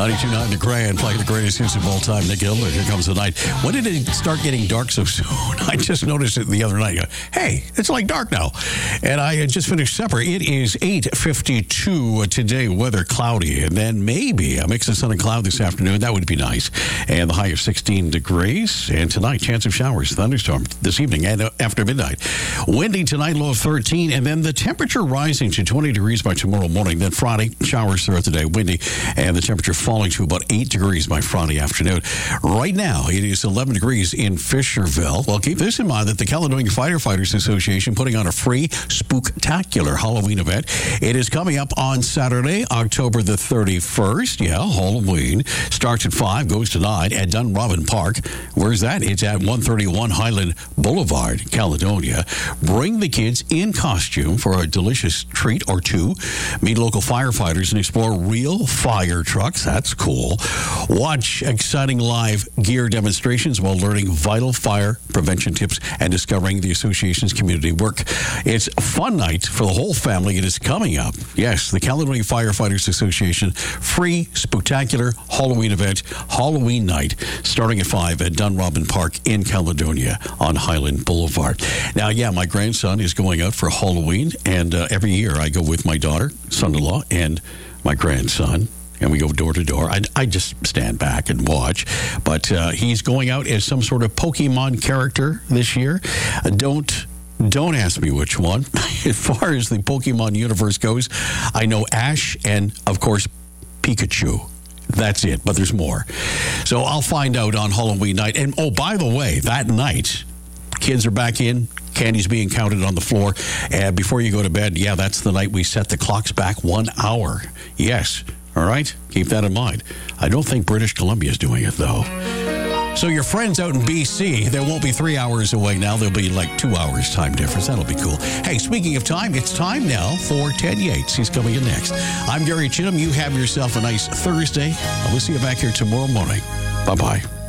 92.9 The Grand, playing the greatest hits of all time. Nick Gilder, Here Comes the Night. When did it start getting dark so soon? I just noticed it the other night. Hey, it's like dark now. And I had just finished supper. It is 8:52 today. Weather cloudy. And then maybe a mix of sun and cloud this afternoon. That would be nice. And the high of 16 degrees. And tonight, chance of showers, thunderstorm this evening and after midnight. Windy tonight, low of 13. And then the temperature rising to 20 degrees by tomorrow morning. Then Friday, showers throughout the day. Windy. And the temperature falling to about 8 degrees by Friday afternoon. Right now, it is 11 degrees in Fisherville. Well, keep this in mind that the Caledonia Firefighters Association putting on a free spooktacular Halloween event. It is coming up on Saturday, October the 31st. Yeah, Halloween. Starts at 5, goes to 9 at Dunrobin Park. Where's that? It's at 131 Highland Boulevard, Caledonia. Bring the kids in costume for a delicious treat or two. Meet local firefighters and explore real fire trucks. That's cool. Watch exciting live gear demonstrations while learning vital fire prevention tips and discovering the association's community work. It's a fun night for the whole family. It is coming up. Yes, the Caledonia Firefighters Association free spectacular Halloween event, Halloween night, starting at 5 at Dunrobin Park in Caledonia on Highland Boulevard. Now, yeah, my grandson is going out for Halloween, and every year I go with my daughter, son-in-law, and my grandson. And we go door to door. I just stand back and watch. But he's going out as some sort of Pokemon character this year. Don't ask me which one. As far as the Pokemon universe goes, I know Ash and, of course, Pikachu. That's it, but there's more. So I'll find out on Halloween night. And, oh, by the way, that night, kids are back in. Candy's being counted on the floor. And before you go to bed, yeah, that's the night we set the clocks back 1 hour. Yes. All right? Keep that in mind. I don't think British Columbia is doing it, though. So your friends out in BC, they won't be 3 hours away now. They'll be like 2 hours time difference. That'll be cool. Hey, speaking of time, it's time now for Ted Yates. He's coming in next. I'm Gary Chittum. You have yourself a nice Thursday. We'll see you back here tomorrow morning. Bye-bye.